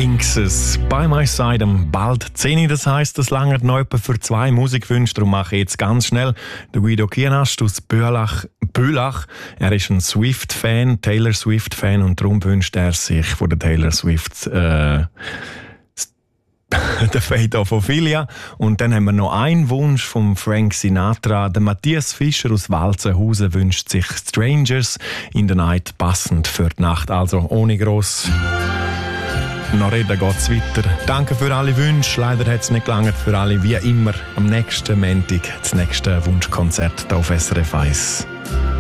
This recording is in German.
Inxes «By My Side» bald 10 Uhr, das heisst, es langt noch etwa für 2 Musikwünsche, darum mache ich jetzt ganz schnell. Der Guido Kienast aus Bülach, er ist ein Swift-Fan, Taylor Swift-Fan, und darum wünscht er sich von der Taylor Swift der Fate of Ophelia. Und dann haben wir noch einen Wunsch von Frank Sinatra. Der Matthias Fischer aus Walzenhausen wünscht sich «Strangers in the Night», passend für die Nacht. Also ohne gross noch reden geht's weiter. Danke für alle Wünsche. Leider hat es nicht gelangt für alle. Wie immer am nächsten Montag das nächste Wunschkonzert hier auf SRF 1.